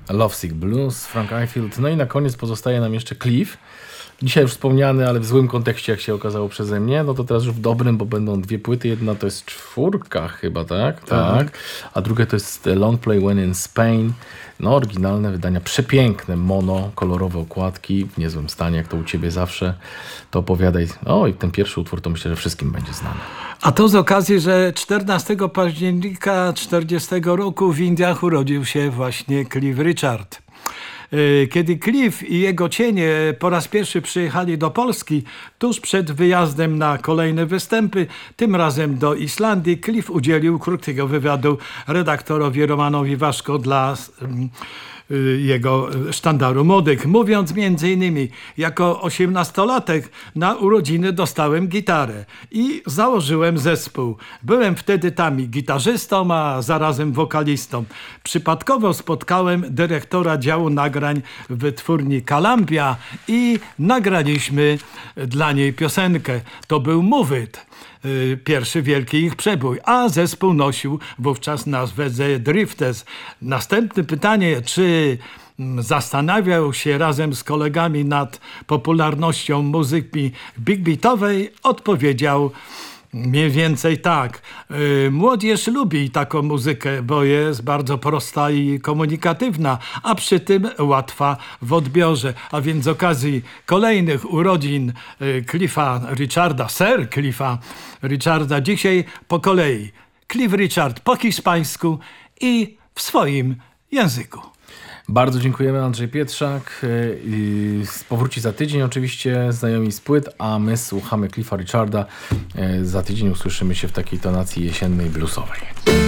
Lovesick Blues, Frank Ifield. No i na koniec pozostaje nam jeszcze Cliff. Dzisiaj już wspomniany, ale w złym kontekście, jak się okazało przeze mnie. No to teraz już w dobrym, bo będą 2 płyty. Jedna to jest 4 chyba, tak? Tak. A drugie to jest Long Play When in Spain. No oryginalne wydania, przepiękne, mono, kolorowe okładki, w niezłym stanie, jak to u ciebie zawsze. To opowiadaj. O, i ten pierwszy utwór to myślę, że wszystkim będzie znany. A to z okazji, że 14 października 40 roku w Indiach urodził się właśnie Cliff Richard. Kiedy Cliff i jego cienie po raz pierwszy przyjechali do Polski, tuż przed wyjazdem na kolejne występy, tym razem do Islandii, Cliff udzielił krótkiego wywiadu redaktorowi Romanowi Waszko dla jego sztandaru młodych, mówiąc m.in. jako 18-latek na urodziny dostałem gitarę i założyłem zespół. Byłem wtedy tam i gitarzystą, a zarazem wokalistą. Przypadkowo spotkałem dyrektora działu nagrań w wytwórni Columbia i nagraliśmy dla niej piosenkę. To był Move It. Pierwszy wielki ich przebój, a zespół nosił wówczas nazwę The Drifters. Następne pytanie, czy zastanawiał się razem z kolegami nad popularnością muzyki big beatowej, odpowiedział mniej więcej tak. Młodzież lubi taką muzykę, bo jest bardzo prosta i komunikatywna, a przy tym łatwa w odbiorze. A więc z okazji kolejnych urodzin Cliffa Richarda, Sir Cliffa Richarda, dzisiaj po kolei. Cliff Richard po hiszpańsku i w swoim języku. Bardzo dziękujemy, Andrzej Pietrzak. Powróci za tydzień oczywiście znajomi z płyt, a my słuchamy Cliffa Richarda. Za tydzień usłyszymy się w takiej tonacji jesiennej bluesowej.